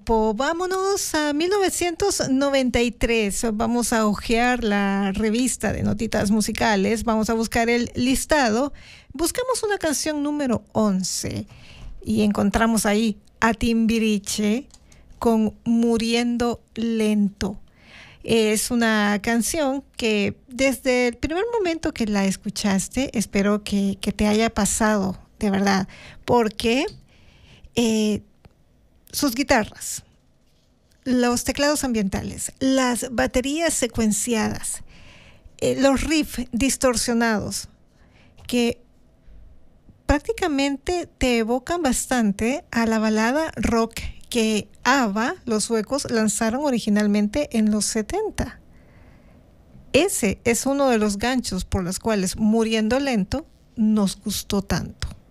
tiempo. Vámonos a 1993. Vamos a hojear la revista de notitas musicales. Vamos a buscar el listado. Buscamos una canción número 11 y encontramos ahí a Timbiriche con Muriendo Lento. Es una canción que desde el primer momento que la escuchaste, espero que te haya pasado, de verdad, porque sus guitarras, los teclados ambientales, las baterías secuenciadas, los riffs distorsionados, que prácticamente te evocan bastante a la balada rock que ABBA, los suecos, lanzaron originalmente en los 70. Ese es uno de los ganchos por los cuales Muriendo Lento nos gustó tanto.